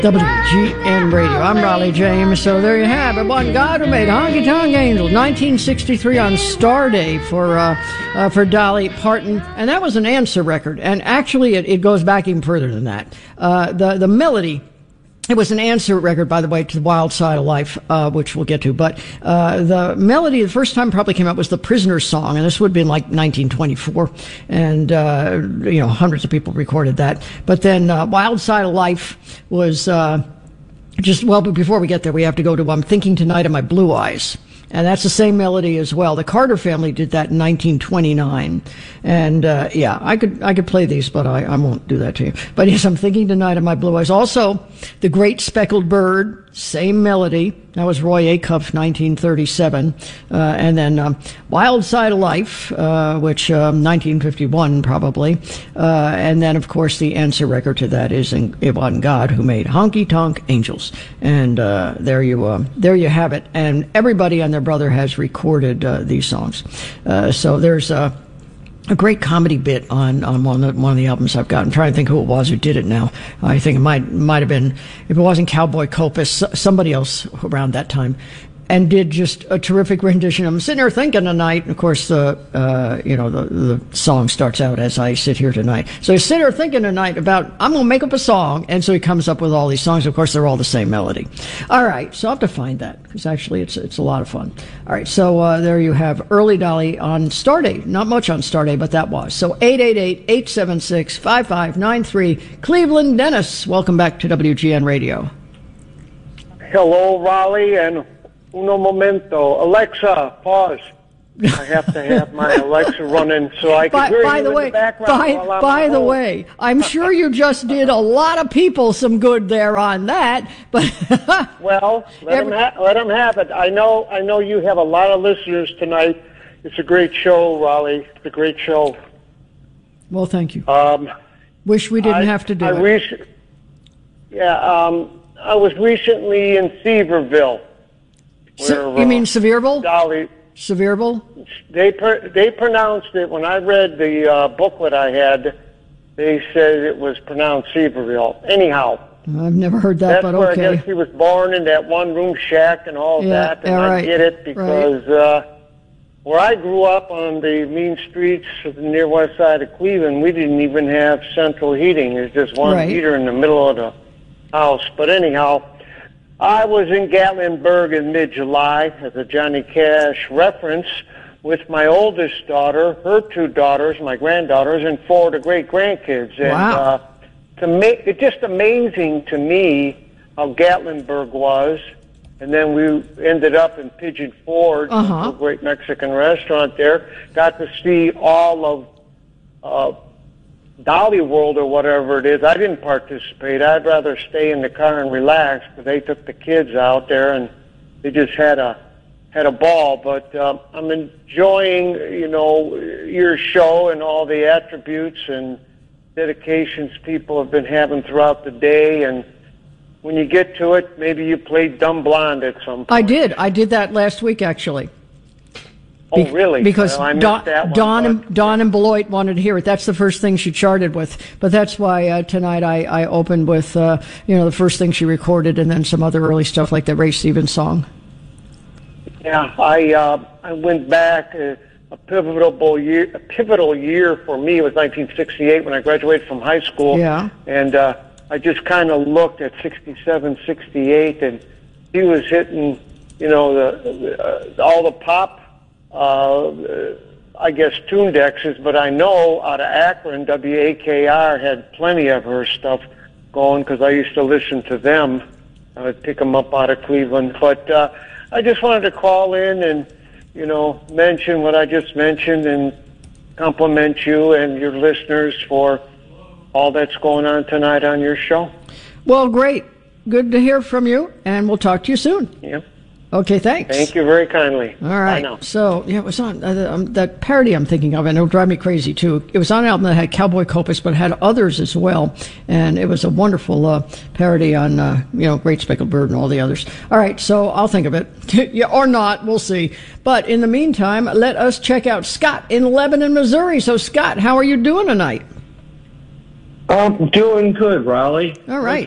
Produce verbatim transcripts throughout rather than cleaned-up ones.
W G N Radio. I'm Raleigh James. So there you have it. One God Who Made Honky Tonk Angels, nineteen sixty-three on Star Day for uh, uh, for Dolly Parton, and that was an answer record. And actually, it, it goes back even further than that. Uh, the the melody. It was an answer record, by the way, to The Wild Side of Life, uh, which we'll get to. But uh, the melody, the first time it probably came out was the Prisoner's Song, and this would have been like nineteen twenty-four, and uh, you know, hundreds of people recorded that. But then uh, Wild Side of Life was uh, just, well, but before we get there, we have to go to I'm Thinking Tonight of My Blue Eyes. And that's the same melody as well. The Carter family did that in nineteen twenty-nine. And, uh, yeah, I could, I could play these, but I, I won't do that to you. But yes, I'm Thinking Tonight of My Blue Eyes. Also, The Great Speckled Bird, same melody. That was Roy Acuff, nineteen thirty-seven. Uh, and then, um, Wild Side of Life, uh, which, um, nineteen fifty-one probably. Uh, and then, of course, the answer record to that is in, It Wasn't God Who Made Honky Tonk Angels. And, uh, there you, uh, there you have it. And everybody and their brother has recorded, uh, these songs. Uh, so there's, uh, a great comedy bit on, on one of the, one of the albums I've got. I'm trying to think who it was who did it now. I think it might might have been, if it wasn't Cowboy Copus, somebody else around that time, and did just a terrific rendition. I'm sitting here thinking tonight. Of course, the uh, you know the, the song starts out as I sit here tonight. So he's sitting here thinking tonight about I'm going to make up a song, and so he comes up with all these songs. Of course, they're all the same melody. All right, so I'll have to find that because actually it's it's a lot of fun. All right, so uh, there you have Early Dolly on Star Day. Not much on Star Day, but that was. So eight eight eight, eight seven six, five five nine three. Cleveland Dennis, welcome back to W G N Radio. Hello, Raleigh, and uno momento. Alexa, pause. I have to have my Alexa running so I can by, hear by you the in way, the background. By, while I'm by the home. way, I'm sure you just did a lot of people some good there on that. But well, let, every, them ha- let them have it. I know, I know you have a lot of listeners tonight. It's a great show, Raleigh. It's a great show. Well, thank you. Um, Wish we didn't I, have to do I it. Rec- yeah, um, I was recently in Sevierville. So, Where, you mean uh, Sevierville? Dolly, Sevierville? They per, they pronounced it, when I read the uh, booklet I had, they said it was pronounced Sevierville. Anyhow. I've never heard that, that's but where okay. I guess he was born in that one-room shack and all Yeah, that, and yeah, I right, get it because right. uh, where I grew up on the mean streets of the near west side of Cleveland, we didn't even have central heating. There's just one Right. heater in the middle of the house. But anyhow, I was in Gatlinburg in mid-July as a Johnny Cash reference with my oldest daughter, her two daughters, my granddaughters, and four of the great-grandkids. And, Wow. uh, to ma- it's just amazing to me how Gatlinburg was. And then we ended up in Pigeon Forge, Uh-huh. a great Mexican restaurant there. Got to see all of uh, Dolly World or whatever it is. I didn't participate. I'd rather stay in the car and relax, but they took the kids out there and they just had a had a ball. But um, I'm enjoying, you know, your show and all the attributes and dedications people have been having throughout the day. And when you get to it, maybe you played Dumb Blonde at some point. I did. I did that last week, actually. Oh, really? Because well, I missed Dawn, that one, Dawn, but- and, Dawn and Beloit wanted to hear it. That's the first thing she charted with. But that's why uh, tonight I, I opened with, uh, you know, the first thing she recorded and then some other early stuff like the Ray Stevens song. Yeah, I uh, I went back uh, a pivotal year. A pivotal year for me was nineteen sixty-eight when I graduated from high school. Yeah. And uh, I just kind of looked at sixty-seven, sixty-eight, and he was hitting, you know, the uh, all the pop. Uh, I guess tune dexes, but I know out of Akron, W A K R had plenty of her stuff going because I used to listen to them. I would pick them up out of Cleveland. But uh, I just wanted to call in and, you know, mention what I just mentioned and compliment you and your listeners for all that's going on tonight on your show. Well, great. Good to hear from you, and we'll talk to you soon. Yep. Okay, thanks. Thank you very kindly. All right. Bye now. So, yeah, it was on uh, um, that parody I'm thinking of, and it'll drive me crazy, too. It was on an album that had Cowboy Copus, but had others as well. And it was a wonderful uh, parody on, uh, you know, Great Speckled Bird and all the others. All right, so I'll think of it. Yeah, or not, we'll see. But in the meantime, let us check out Scott in Lebanon, Missouri. So, Scott, how are you doing tonight? I'm doing good, Raleigh. All right. Thank you.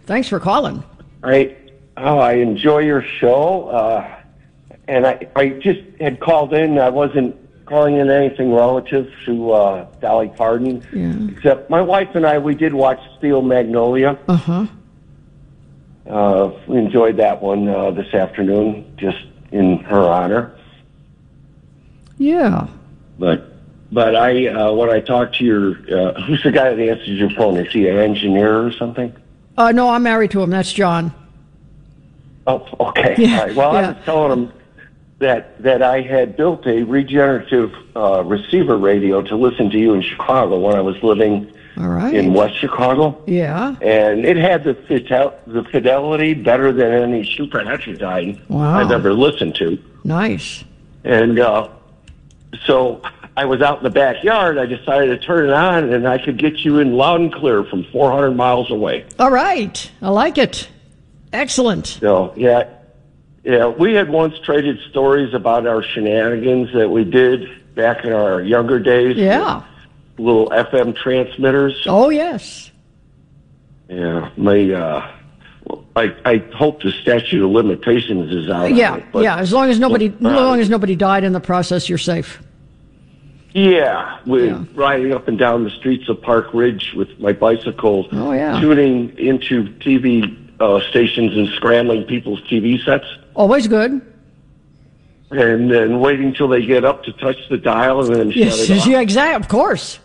Thanks for calling. I oh, I enjoy your show, uh, and I I just had called in. I wasn't calling in anything relative to uh, Dolly Parton, Yeah. except my wife and I we did watch Steel Magnolia. Uh huh. Uh, we enjoyed that one uh, this afternoon, just in her honor. Yeah. But but I uh, when I talked to your uh, who's the guy that answers your phone? Is he an engineer or something? Uh, no, I'm married to him. That's John. Oh, okay. Yeah, All right. Well, yeah. I was telling him that that I had built a regenerative uh, receiver radio to listen to you in Chicago when I was living All right. in West Chicago, Yeah. and it had the fidel- the fidelity better than any super heterodyne Wow. I've ever listened to. Nice. And uh, so I was out in the backyard. I decided to turn it on, and I could get you in loud and clear from four hundred miles away. All right. I like it. Excellent. So, yeah, yeah, we had once traded stories about our shenanigans that we did back in our younger days. Yeah. with little F M transmitters. Oh, yes. Yeah, my, uh, I, I hope the statute of limitations is out. Yeah. on it, but- Yeah. As long as nobody, as Uh, long as nobody died in the process, you're safe. Yeah, we're Yeah. riding up and down the streets of Park Ridge with my bicycle, Oh, yeah. tuning into T V uh, stations and scrambling people's T V sets, Always good. and then waiting till they get up to touch the dial and then Yes. shut it off. Yeah. Exactly. Of course.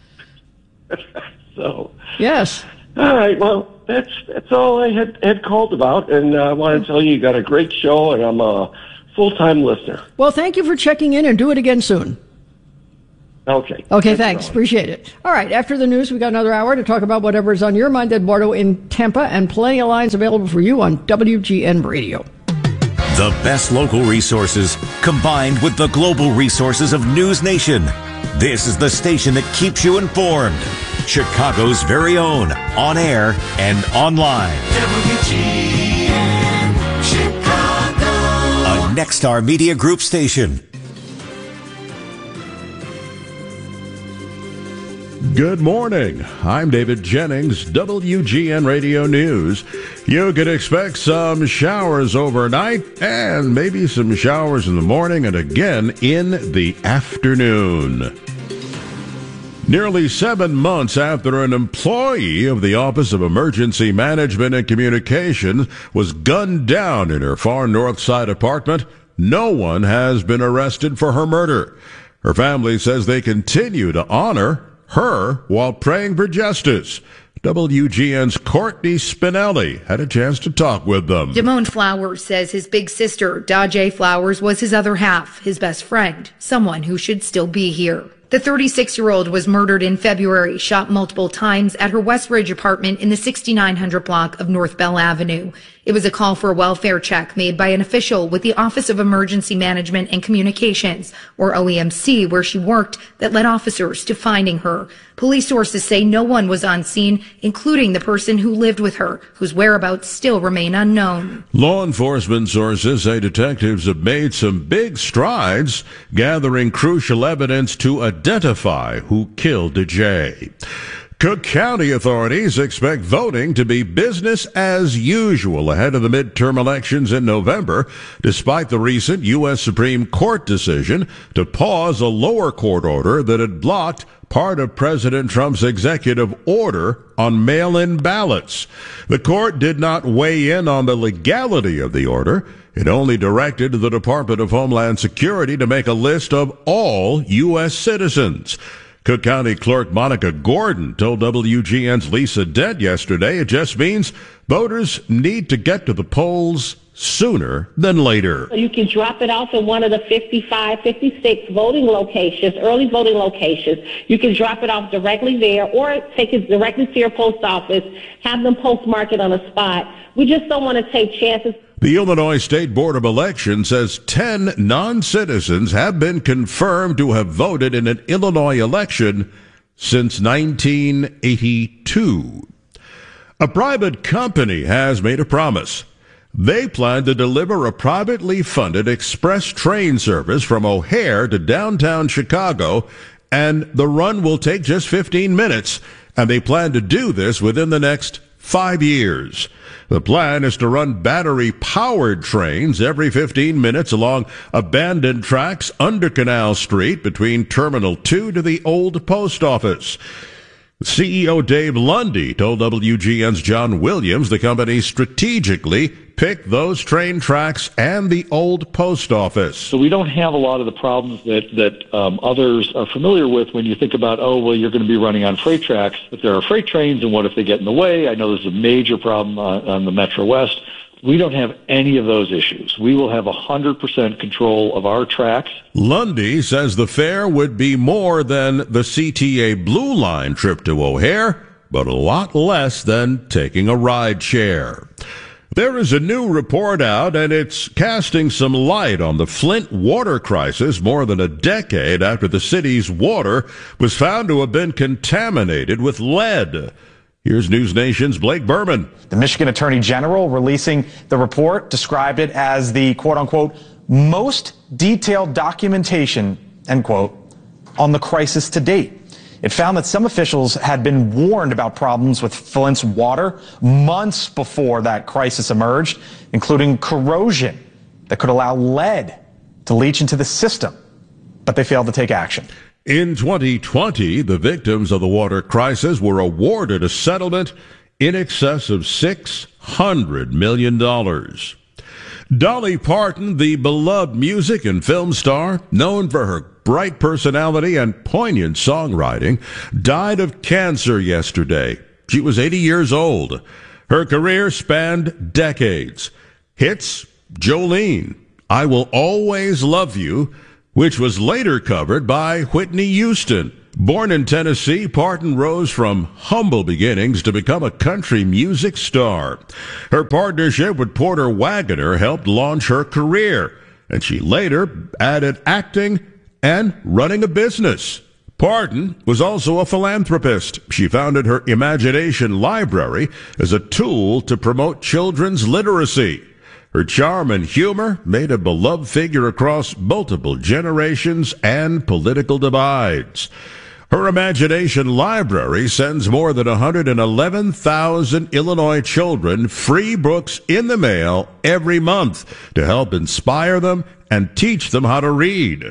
So, Yes. all right, well, that's that's all I had had called about, and uh, I want to tell you, you got a great show, and I'm a full time listener. Well, thank you for checking in, and do it again soon. Okay. Okay, Thanks, thanks. Ron. Appreciate it. All right, after the news, we got another hour to talk about whatever is on your mind. Eduardo in Tampa, and plenty of lines available for you on W G N Radio. The best local resources combined with the global resources of News Nation. This is the station that keeps you informed. Chicago's very own, on air and online. W G N Chicago. A Nexstar Media Group station. Good morning. I'm David Jennings, W G N Radio News. You can expect some showers overnight and maybe some showers in the morning and again in the afternoon. Nearly seven months after an employee of the Office of Emergency Management and Communications was gunned down in her far north side apartment, no one has been arrested for her murder. Her family says they continue to honor her while praying for justice. W G N's Courtney Spinelli had a chance to talk with them. Damone Flowers says his big sister, Dajay Flowers, was his other half, his best friend, someone who should still be here. The thirty-six-year-old was murdered in February, shot multiple times at her Westridge apartment in the sixty-nine hundred block of North Bell Avenue. It was a call for a welfare check made by an official with the Office of Emergency Management and Communications, or O E M C, where she worked, that led officers to finding her. Police sources say no one was on scene, including the person who lived with her, whose whereabouts still remain unknown. Law enforcement sources say detectives have made some big strides gathering crucial evidence to identify who killed Dajay. Cook County authorities expect voting to be business as usual ahead of the midterm elections in November, despite the recent U S Supreme Court decision to pause a lower court order that had blocked part of President Trump's executive order on mail-in ballots. The court did not weigh in on the legality of the order. It only directed the Department of Homeland Security to make a list of all U S citizens. Cook County Clerk Monica Gordon told W G N's Lisa Dent yesterday it just means voters need to get to the polls sooner than later. You can drop it off at one of the fifty-five, fifty-six voting locations, early voting locations. You can drop it off directly there or take it directly to your post office, have them postmark it on a spot. We just don't want to take chances. The Illinois State Board of Elections says ten non-citizens have been confirmed to have voted in an Illinois election since nineteen eighty-two. A private company has made a promise. They plan to deliver a privately funded express train service from O'Hare to downtown Chicago, and the run will take just fifteen minutes, and they plan to do this within the next five years. The plan is to run battery-powered trains every fifteen minutes along abandoned tracks under Canal Street between Terminal two to the old post office. C E O Dave Lundy told W G N's John Williams the company strategically picked those train tracks and the old post office. So we don't have a lot of the problems that, that um, others are familiar with when you think about, oh, well, you're going to be running on freight tracks, but there are freight trains, and what if they get in the way? I know this is a major problem on, on the Metro West. We don't have any of those issues. We will have one hundred percent control of our tracks. Lundy says the fare would be more than the C T A Blue Line trip to O'Hare, but a lot less than taking a ride share. There is a new report out, and it's casting some light on the Flint water crisis more than a decade after the city's water was found to have been contaminated with lead. Here's News Nation's Blake Berman. The Michigan Attorney General releasing the report described it as the quote-unquote most detailed documentation, end quote, on the crisis to date. It found that some officials had been warned about problems with Flint's water months before that crisis emerged, including corrosion that could allow lead to leach into the system, but they failed to take action. In twenty twenty, the victims of the water crisis were awarded a settlement in excess of six hundred million dollars. Dolly Parton, the beloved music and film star, known for her bright personality and poignant songwriting, died of cancer yesterday. She was eighty years old. Her career spanned decades. Hits, Jolene, I Will Always Love You, which was later covered by Whitney Houston. Born in Tennessee, Parton rose from humble beginnings to become a country music star. Her partnership with Porter Wagoner helped launch her career, and she later added acting and running a business. Parton was also a philanthropist. She founded her Imagination Library as a tool to promote children's literacy. Her charm and humor made a beloved figure across multiple generations and political divides. Her Imagination Library sends more than one hundred eleven thousand Illinois children free books in the mail every month to help inspire them and teach them how to read.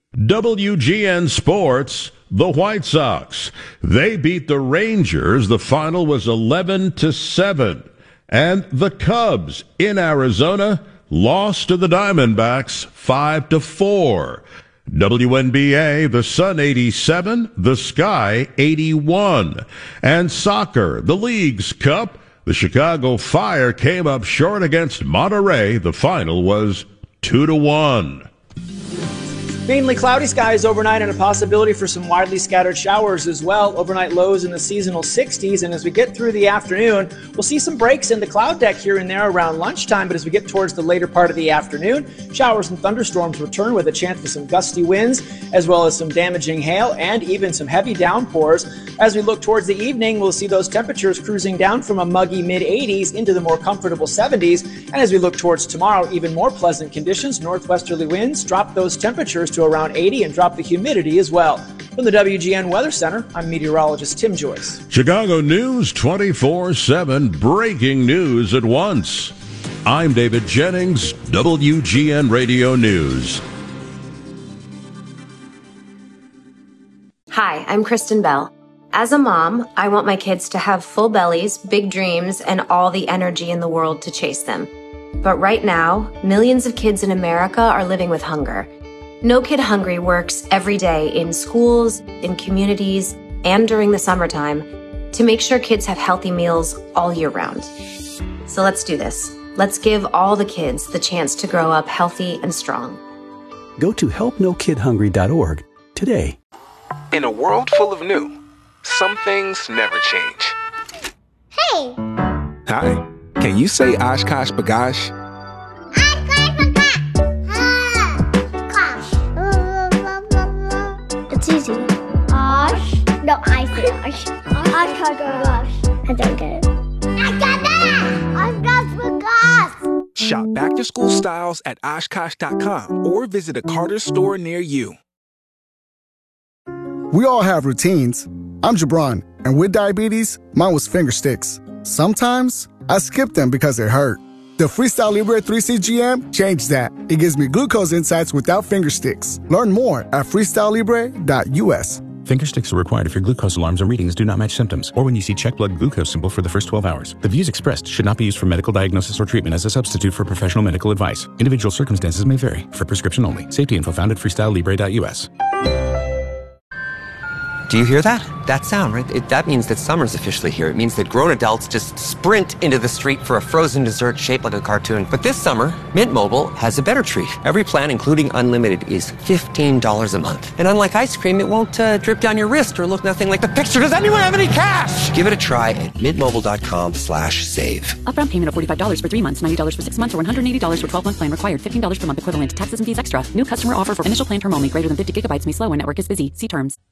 W G N Sports, the White Sox. They beat the Rangers. The final was eleven to seven. And the Cubs in Arizona lost to the Diamondbacks five to four. W N B A, the Sun eighty-seven, the Sky eighty-one. And soccer, the League's Cup, the Chicago Fire came up short against Monterey. The final was two to one. Mainly cloudy skies overnight and a possibility for some widely scattered showers as well. Overnight lows in the seasonal sixties, and as we get through the afternoon, we'll see some breaks in the cloud deck here and there around lunchtime, but as we get towards the later part of the afternoon, showers and thunderstorms return with a chance for some gusty winds, as well as some damaging hail and even some heavy downpours. As we look towards the evening, we'll see those temperatures cruising down from a muggy mid eighties into the more comfortable seventies, and as we look towards tomorrow, even more pleasant conditions. Northwesterly winds drop those temperatures to around eighty and drop the humidity as well. From the W G N Weather Center, I'm meteorologist Tim Joyce. Chicago News twenty-four seven, breaking news at once. I'm David Jennings, W G N Radio News. Hi, I'm Kristen Bell. As a mom, I want my kids to have full bellies, big dreams, and all the energy in the world to chase them. But right now, millions of kids in America are living with hunger. No Kid Hungry works every day in schools, in communities, and during the summertime to make sure kids have healthy meals all year round. So let's do this. Let's give all the kids the chance to grow up healthy and strong. Go to help no kid hungry dot org today. In a world full of new, some things never change. Hey! Hi. Can you say Oshkosh B'gosh? It's easy. Osh. No, I say Osh. Oshkosh B'gosh. I don't get it. I got that! Oshkosh B'gosh. Shop back to school styles at Oshkosh dot com or visit a Carter store near you. We all have routines. I'm Jabron, and with diabetes, mine was finger sticks. Sometimes I skip them because they hurt. The Freestyle Libre three C G M changed that. It gives me glucose insights without finger sticks. Learn more at freestyle libre dot U S. Finger sticks are required if your glucose alarms or readings do not match symptoms, or when you see check blood glucose symbol for the first twelve hours. The views expressed should not be used for medical diagnosis or treatment as a substitute for professional medical advice. Individual circumstances may vary. For prescription only. Safety info found at freestyle libre dot U S. Do you hear that? That sound, right? It, that means that summer's officially here. It means that grown adults just sprint into the street for a frozen dessert shaped like a cartoon. But this summer, Mint Mobile has a better treat. Every plan, including unlimited, is fifteen dollars a month. And unlike ice cream, it won't uh, drip down your wrist or look nothing like the picture. Does anyone have any cash? Give it a try at mintmobile.com slash save. Upfront payment of forty-five dollars for three months, ninety dollars for six months, or one hundred eighty dollars for twelve-month plan required. fifteen dollars per month equivalent. Taxes and fees extra. New customer offer for initial plan term only. Greater than fifty gigabytes may slow when network is busy. See terms.